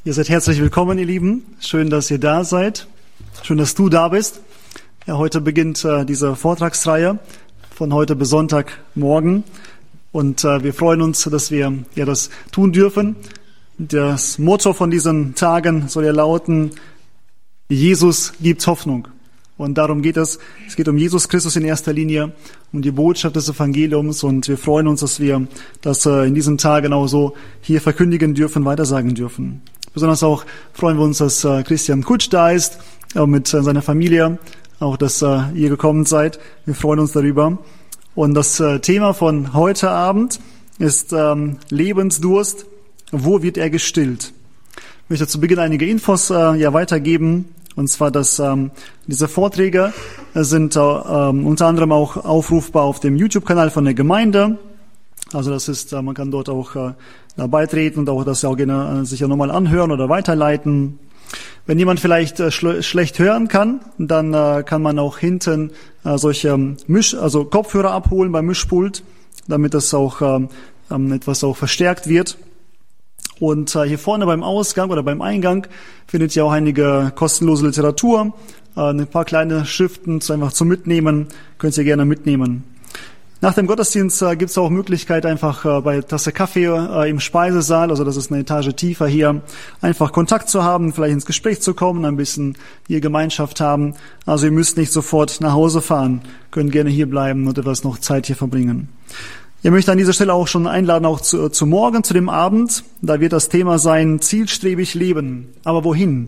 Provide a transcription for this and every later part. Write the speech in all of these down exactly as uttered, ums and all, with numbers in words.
Ihr seid herzlich willkommen, ihr Lieben. Schön, dass ihr da seid. Schön, dass du da bist. Ja, heute beginnt äh, diese Vortragsreihe von heute bis Sonntagmorgen. Und äh, wir freuen uns, dass wir ja das tun dürfen. Das Motto von diesen Tagen soll ja lauten: Jesus gibt Hoffnung. Und darum geht es. Es geht um Jesus Christus in erster Linie, um die Botschaft des Evangeliums. Und wir freuen uns, dass wir das äh, in diesen Tagen auch so hier verkündigen dürfen, weitersagen dürfen. Besonders auch freuen wir uns, dass äh, Christian Kutsch da ist, auch mit äh, seiner Familie, auch dass äh, ihr gekommen seid. Wir freuen uns darüber. Und das äh, Thema von heute Abend ist ähm, Lebensdurst. Wo wird er gestillt? Ich möchte zu Beginn einige Infos äh, ja weitergeben. Und zwar, dass ähm, diese Vorträge sind äh, ähm, unter anderem auch aufrufbar auf dem YouTube-Kanal von der Gemeinde. Also das ist, äh, man kann dort auch äh, da beitreten und auch das auch gerne äh, sich ja nochmal anhören oder weiterleiten. Wenn jemand vielleicht äh, schl- schlecht hören kann, dann äh, kann man auch hinten äh, solche Misch, also Kopfhörer abholen beim Mischpult, damit das auch äh, ähm, etwas auch verstärkt wird. Und äh, hier vorne beim Ausgang oder beim Eingang findet ihr auch einige kostenlose Literatur, äh, ein paar kleine Schriften einfach zum Mitnehmen, könnt ihr gerne mitnehmen. Nach dem Gottesdienst äh, gibt es auch Möglichkeit, einfach äh, bei Tasse Kaffee äh, im Speisesaal, also das ist eine Etage tiefer hier, einfach Kontakt zu haben, vielleicht ins Gespräch zu kommen, ein bisschen hier Gemeinschaft haben. Also ihr müsst nicht sofort nach Hause fahren, könnt gerne hier bleiben und etwas noch Zeit hier verbringen. Ich möchte an dieser Stelle auch schon einladen, auch zu, zu morgen, zu dem Abend. Da wird das Thema sein, zielstrebig leben. Aber wohin?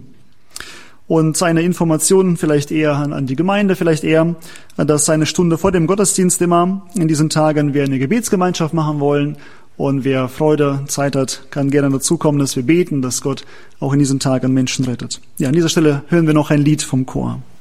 Und eine Information vielleicht eher an, an die Gemeinde, vielleicht eher, dass eine Stunde vor dem Gottesdienst immer in diesen Tagen wir eine Gebetsgemeinschaft machen wollen. Und wer Freude, Zeit hat, kann gerne dazukommen, dass wir beten, dass Gott auch in diesen Tagen Menschen rettet. Ja, an dieser Stelle hören wir noch ein Lied vom Chor.